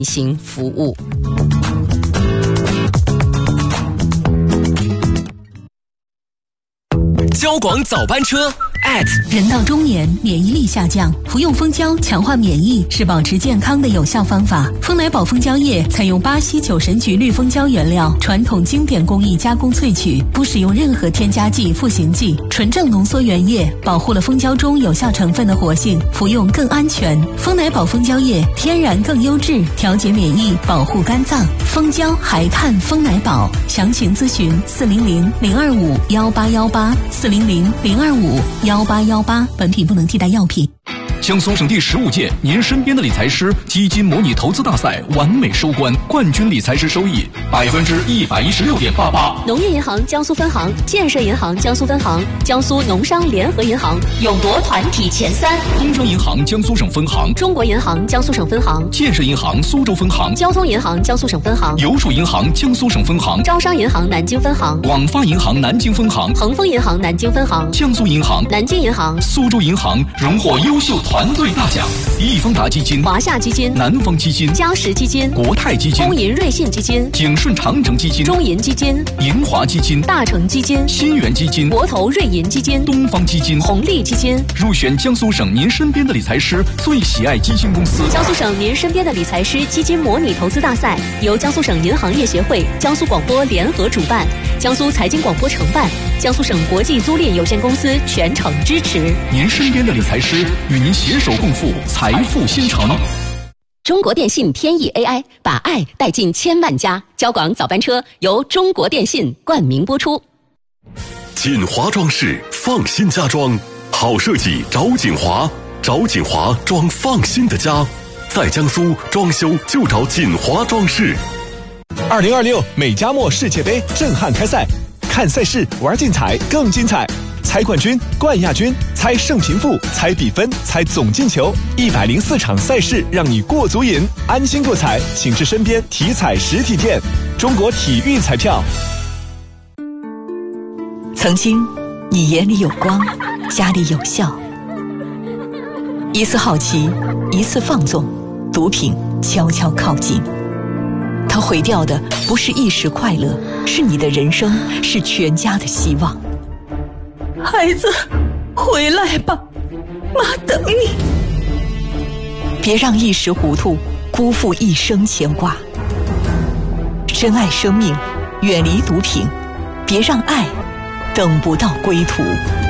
行服务。 交广早班车。 人到中年，免疫力下降，服用蜂胶强化免疫是保持健康的有效方法。蜂奶宝蜂胶液采用巴西酒神菊绿蜂胶原料，传统经典工艺加工萃取，不使用任何添加剂、赋形剂，纯正浓缩原液，保护了蜂胶中有效成分的活性，服用更安全。蜂奶宝蜂胶液天然更优质，调节免疫，保护肝脏。蜂胶还看蜂奶宝，详情咨询400-025-18818，400-025-18818。本品不能替代药品。 江苏省第15届您身边的理财师基金模拟投资大赛完美收官，冠军理财师收益116.88%。 农业银行江苏分行、建设银行江苏分行、江苏农商联合银行勇夺团体前3。 工商银行江苏省分行、 中国银行江苏省分行、 建设银行苏州分行、 交通银行江苏省分行、 邮储银行江苏省分行、 招商银行南京分行、 广发银行南京分行、 恒丰银行南京分行、 江苏银行、 南京银行、 苏州银行荣获优秀团队大奖。易方达基金、 华夏基金、 南方基金、 嘉实基金、 国泰基金、 工银瑞信基金、 景顺长城基金、 中银基金、 银华基金、 大成基金、 新源基金、 国投瑞银基金、 东方基金、 红利基金入选江苏省您身边的理财师最喜爱基金公司。 江苏省您身边的理财师基金模拟投资大赛由江苏省银行业协会、江苏广播联合主办，江苏财经广播承办，江苏省国际租赁有限公司全程支持。 您身边的理财师与您携手共赴财富新城。 中国电信天翼 AI 把爱带进千万家，交广早班车由中国电信冠名播出。 锦华装饰放心家装，好设计找锦华，找锦华装放心的家，在江苏装修就找锦华装饰。 2026美加墨世界杯震撼开赛，看赛事玩竞彩更精彩，猜冠军、冠亚军，猜胜平负，猜比分，猜总进球，104场赛事让你过足瘾，安心过彩，请至身边体彩实体店。中国体育彩票。 曾经，你眼里有光，家里有笑。一次好奇，一次放纵，毒品悄悄靠近。它毁掉的不是一时快乐，是你的人生，是全家的希望。孩子，回来吧，妈等你。别让一时糊涂辜负一生牵挂。珍爱生命，远离毒品，别让爱等不到归途。